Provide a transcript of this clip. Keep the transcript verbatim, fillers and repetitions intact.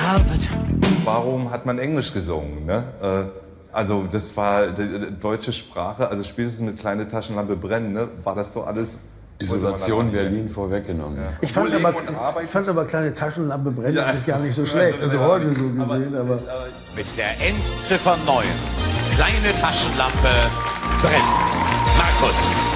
carpet. Warum hat man Englisch gesungen? Ne? Äh, also das war die, die deutsche Sprache, also spätestens mit kleine Taschenlampe brennen, ne? War das so alles... Isolation Berlin vorweggenommen. Ja. Ich fand, aber, ich fand aber kleine Taschenlampe brennen ja. eigentlich gar nicht so schlecht. Also heute so gesehen, aber... Mit der Endziffer neun. Kleine Taschenlampe brennt. Markus.